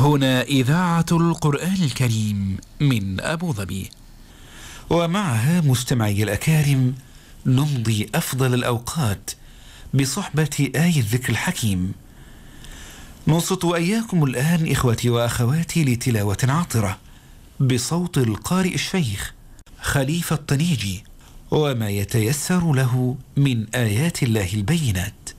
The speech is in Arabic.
هنا إذاعة القرآن الكريم من أبو ظبي، ومعها مستمعي الأكارم نمضي أفضل الأوقات بصحبة آي الذكر الحكيم. نصت إياكم الآن إخوتي وأخواتي لتلاوة عطرة بصوت القارئ الشيخ خليفة الطنيجي، وما يتيسر له من آيات الله البينات.